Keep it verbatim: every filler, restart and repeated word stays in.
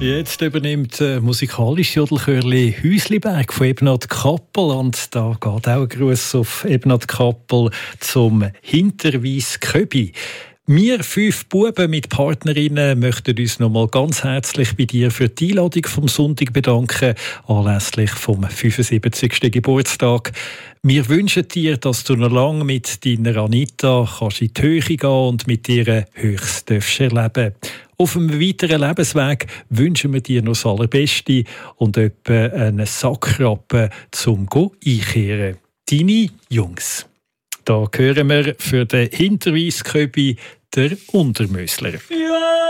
Jetzt übernimmt äh, musikalische Jodelchörli Häusliberg von Ebnat Kappel. Und da geht auch ein Gruß auf Ebnat Kappel zum Hinterweiss Köbi. Wir fünf Buben mit Partnerinnen möchten uns nochmal ganz herzlich bei dir für die Einladung vom Sonntag bedanken, anlässlich vom fünfundsiebzigsten Geburtstag. Wir wünschen dir, dass du noch lange mit deiner Anita kannst in die Höhe gehen und mit ihr Höchstes darfst erleben. Auf einem weiteren Lebensweg wünschen wir dir noch das Allerbeste und etwa einen Sackrappen zum Einkehren. Deine Jungs. Da hören wir für den Hinterweiss Köbi der Untermösler. Ja!